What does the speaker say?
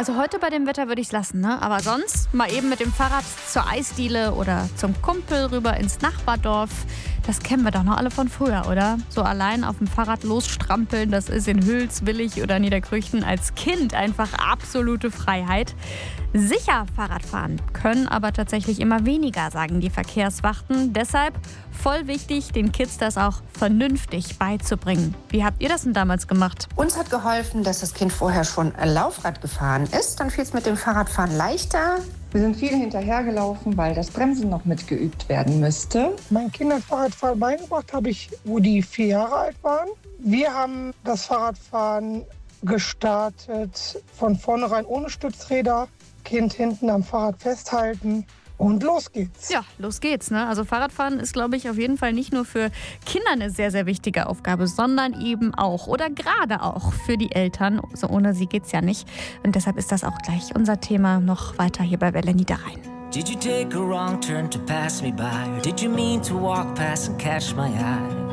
Also heute bei dem Wetter würde ich es lassen, ne? Aber sonst mal eben mit dem Fahrrad zur Eisdiele oder zum Kumpel rüber ins Nachbardorf. Das kennen wir doch noch alle von früher, oder? So allein auf dem Fahrrad losstrampeln, das ist in Hüls, Willich oder Niederkrüchten als Kind einfach absolute Freiheit. Sicher Fahrradfahren können aber tatsächlich immer weniger, sagen die Verkehrswachten. Deshalb voll wichtig, den Kids das auch vernünftig beizubringen. Wie habt ihr das denn damals gemacht? Uns hat geholfen, dass das Kind vorher schon Laufrad gefahren ist. Dann fiel es mit dem Fahrradfahren leichter. Wir sind viel hinterhergelaufen, weil das Bremsen noch mitgeübt werden müsste. Meinen Kindern Fahrradfahren beigebracht habe ich, wo die 4 Jahre alt waren. Wir haben das Fahrradfahren gestartet von vornherein ohne Stützräder. Kind hinten am Fahrrad festhalten und los geht's. Ja, los geht's, ne? Also Fahrradfahren ist, glaube ich, auf jeden Fall nicht nur für Kinder eine sehr, sehr wichtige Aufgabe, sondern eben auch oder gerade auch für die Eltern. So ohne sie geht's ja nicht. Und deshalb ist das auch gleich unser Thema noch weiter hier bei Welle Niederrhein. Did you take a wrong turn to pass me by? Or did you mean to walk past and catch my eye?